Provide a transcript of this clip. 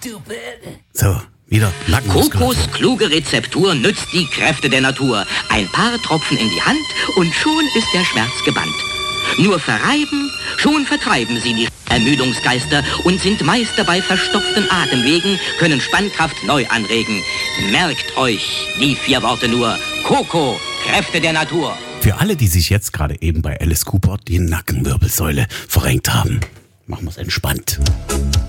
So, wieder Nackenmuskulatur. Kokos kluge Rezeptur nützt die Kräfte der Natur. Ein paar Tropfen in die Hand und schon ist der Schmerz gebannt. Nur verreiben, schon vertreiben sie die Ermüdungsgeister und sind Meister bei verstopften Atemwegen, können Spannkraft neu anregen. Merkt euch die 4 Worte nur. Koko, Kräfte der Natur. Für alle, die sich jetzt gerade eben bei Alice Cooper die Nackenwirbelsäule verrenkt haben, machen wir es entspannt.